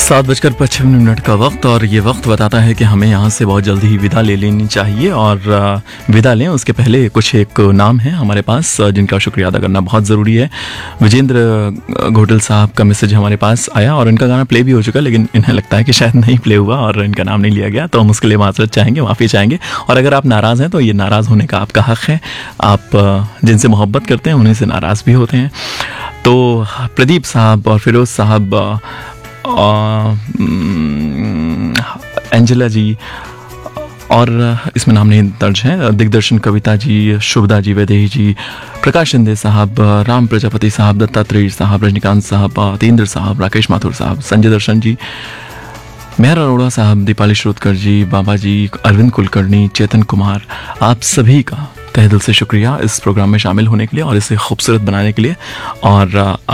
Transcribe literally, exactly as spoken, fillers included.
सात बजकर पचपन मिनट का वक्त और ये वक्त बताता है कि हमें यहाँ से बहुत जल्दी ही विदा ले लेनी चाहिए। और आ, विदा लें उसके पहले कुछ एक नाम है हमारे पास जिनका शुक्रिया अदा करना बहुत ज़रूरी है। विजेंद्र घोटल साहब का मैसेज हमारे पास आया और इनका गाना प्ले भी हो चुका, लेकिन इन्हें लगता है कि शायद नहीं प्ले हुआ और इनका नाम नहीं लिया गया, तो हम उसके लिए माजरत चाहेंगे, माफ़ी चाहेंगे। और अगर आप नाराज़ हैं तो ये नाराज़ होने का आपका हक़ है। आप जिनसे मोहब्बत करते हैं उन्हीं से नाराज़ भी होते हैं। तो प्रदीप साहब और फिरोज़ साहब, एंजेला जी, और इसमें नाम नहीं दर्ज है, दिग्दर्शन कविता जी, शुभदा जी, वैदेही जी, प्रकाश शिंदे साहब, राम प्रजापति साहब, दत्तात्रेय साहब, रजनीकांत साहब, तेंद्र साहब, राकेश माथुर साहब, संजय दर्शन जी, मेहर अरोड़ा साहब, दीपाली श्रोतकर जी, बाबा जी, अरविंद कुलकर्णी, चेतन कुमार, आप सभी का तहे दिल से शुक्रिया इस प्रोग्राम में शामिल होने के लिए और इसे खूबसूरत बनाने के लिए। और